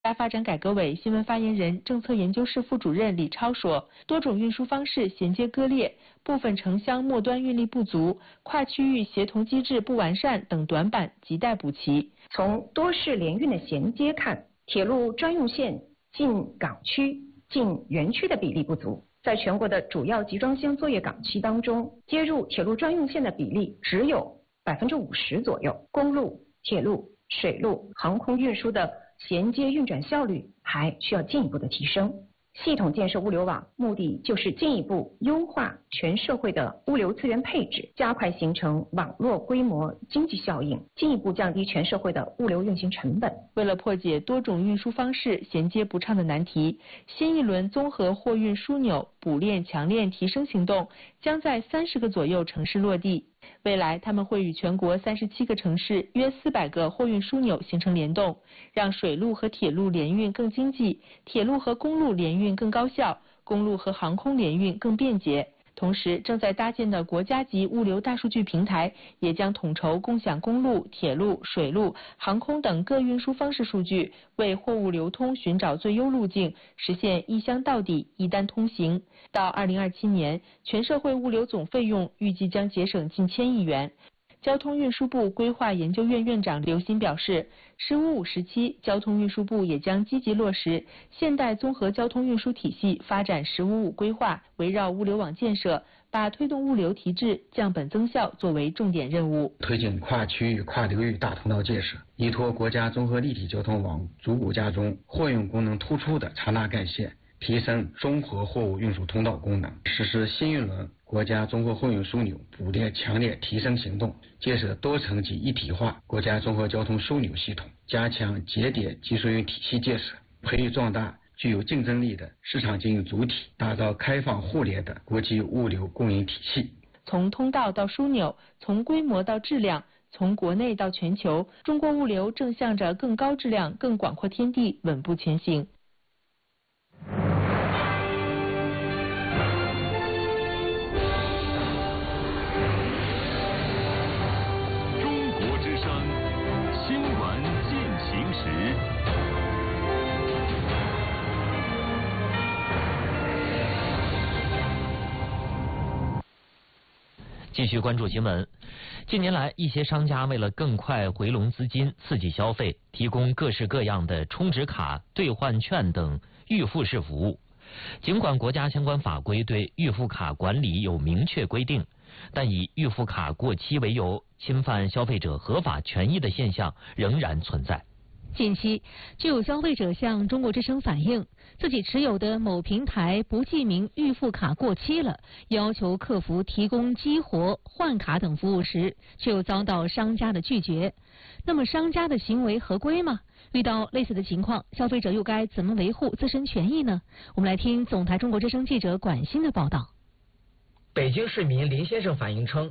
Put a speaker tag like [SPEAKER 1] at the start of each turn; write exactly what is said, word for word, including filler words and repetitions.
[SPEAKER 1] 家发展改革委新闻发言人、政策研究室副主任李超说，多种运输方式衔接割裂，部分城乡末端运力不足，跨区域协同机制不完善等短板亟待补齐。
[SPEAKER 2] 从多式联运的衔接看，铁路专用线进港区、进园区的比例不足。在全国的主要集装箱作业港区当中，接入铁路专用线的比例只有百分之五十左右，公路、铁路、水路、航空运输的衔接运转效率还需要进一步的提升。系统建设物流网，目的就是进一步优化全社会的物流资源配置，加快形成网络规模经济效应，进一步降低全社会的物流运行成本。
[SPEAKER 1] 为了破解多种运输方式衔接不畅的难题，新一轮综合货运枢纽补链强链提升行动将在三十个左右城市落地。未来他们会与全国三十七个城市约四百个货运枢纽形成联动，让水路和铁路联运更经济，铁路和公路联运更高效，公路和航空联运更便捷。同时，正在搭建的国家级物流大数据平台也将统筹共享公路、铁路、水路、航空等各运输方式数据，为货物流通寻找最优路径，实现一箱到底、一单通行。到二零二七年，全社会物流总费用预计将节省近千亿元。交通运输部规划研究院院长刘鑫表示，十五五时期，交通运输部也将积极落实现代综合交通运输体系发展十五五规划，围绕物流网建设，把推动物流提质、降本增效作为重点任务。
[SPEAKER 3] 推进跨区域、跨流域大通道建设，依托国家综合立体交通网，逐步加重货运功能突出的刹那干线，提升综合货物运输通道功能，实施新一轮国家综合货运枢纽补链强链提升行动，建设多层级一体化国家综合交通枢纽系统，加强节点技术运体系建设，培育壮大具有竞争力的市场经营主体，打造开放互联的国际物流供应体系。
[SPEAKER 1] 从通道到枢纽，从规模到质量，从国内到全球，中国物流正向着更高质量、更广阔天地稳步前行。
[SPEAKER 4] 继续关注新闻。近年来，一些商家为了更快回笼资金、刺激消费，提供各式各样的充值卡、兑换券等预付式服务。尽管国家相关法规对预付卡管理有明确规定，但以预付卡过期为由，侵犯消费者合法权益的现象仍然存在。
[SPEAKER 5] 近期，就有消费者向中国之声反映，自己持有的某平台不记名预付卡过期了，要求客服提供激活、换卡等服务时，却又遭到商家的拒绝。那么，商家的行为合规吗？遇到类似的情况，消费者又该怎么维护自身权益呢？我们来听总台中国之声记者管欣的报道。
[SPEAKER 6] 北京市民林先生反映称，